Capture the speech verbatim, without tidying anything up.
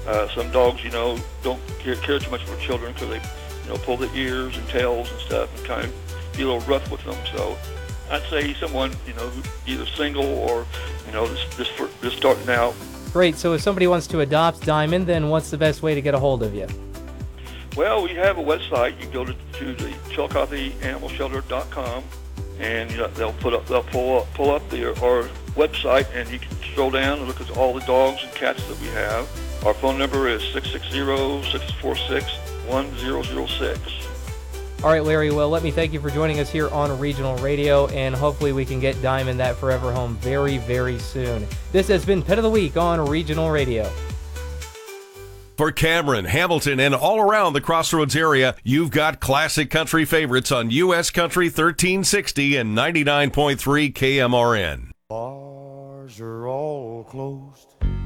Uh, some dogs, you know, don't care, care too much for children because they, you know, pull the ears and tails and stuff and kind of be a little rough with them. So I'd say someone, you know, either single or, you know, just, just, for, just starting out. Great. So if somebody wants to adopt Diamond, then what's the best way to get a hold of you? Well, we have a website. You go to, to the Chillicothe Animal Shelter dot com, and you know, they'll put up, they'll pull up, pull up the, our website, and you can scroll down and look at all the dogs and cats that we have. Our phone number is six six zero, six four six, one zero zero six. All right, Larry, well, let me thank you for joining us here on Regional Radio, and hopefully we can get Diamond that forever home very, very soon. This has been Pet of the Week on Regional Radio. For Cameron, Hamilton, and all around the Crossroads area, you've got classic country favorites on U S Country thirteen sixty and ninety-nine point three K M R N. Bars are all closed.